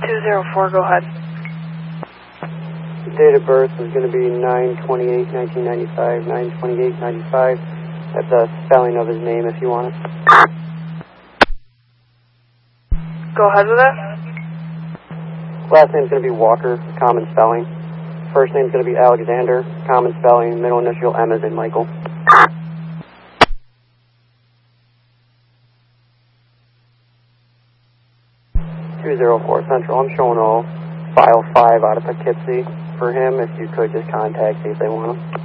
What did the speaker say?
204, go ahead. Date of birth is going to be 9/28/1995, 9/28/95. That's a spelling of his name if you want it. Go ahead with it. Last name's going to be Walker, common spelling. First name's going to be Alexander, common spelling. Middle initial M as in Michael. .204 Central. I'm showing all file 5 out of Poughkeepsie for him. If you could just contact, see if they want him.